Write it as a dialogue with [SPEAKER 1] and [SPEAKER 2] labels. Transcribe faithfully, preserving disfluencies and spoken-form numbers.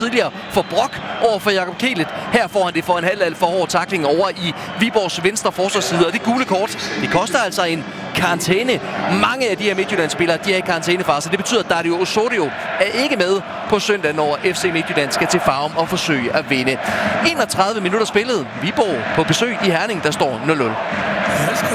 [SPEAKER 1] tidligere for Brock over for Jakob Kielet. Her får han det for en halv alt for hård tackling over i Viborgs venstre forsvarsside, og det gule kort, det koster altså en karantæne. Mange af de her Midtjylland-spillere, de er i karantænefase. Det betyder, at Dario Osorio er ikke med på søndag, når F C Midtjylland skal til Farum og forsøge at vinde. enogtredive minutter spillet. Viborg på besøg i Herning, der står nul nul.